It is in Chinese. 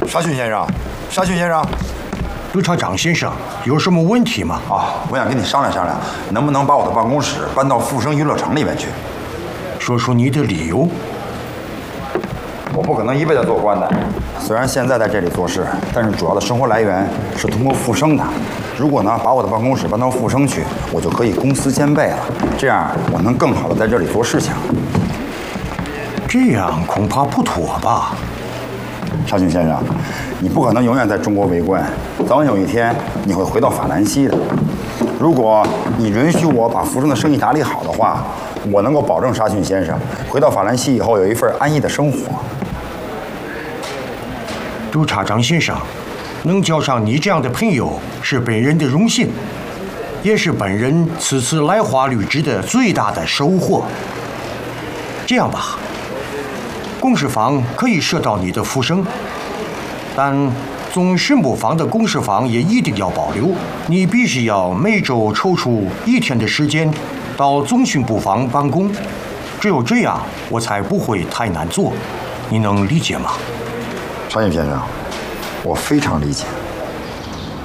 沙逊先生，沙逊先生， 督察长先生，有什么问题吗？ 我想跟你商量商量，能不能把我的办公室搬到富生娱乐城里面去？ 说说你的理由。 我不可能一辈子做官的，虽然现在在这里做事，但是主要的生活来源是通过富生的。如果呢，把我的办公室搬到富生去，我就可以公私兼备了，这样我能更好的在这里做事情。 这样恐怕不妥吧？ 沙逊先生，你不可能永远在中国为官，早晚有一天你会回到法兰西的。如果你允许我把富生的生意打理好的话，我能够保证沙逊先生回到法兰西以后有一份安逸的生活。 督察长先生，能交上你这样的朋友是本人的荣幸，也是本人此次来华履职的最大的收获。这样吧，公事房可以设到你的富生，但总巡捕房的公事房也一定要保留。你必须要每周抽出1天的时间到总巡捕房办公，只有这样我才不会太难做。你能理解吗？ 沙逊先生，我非常理解。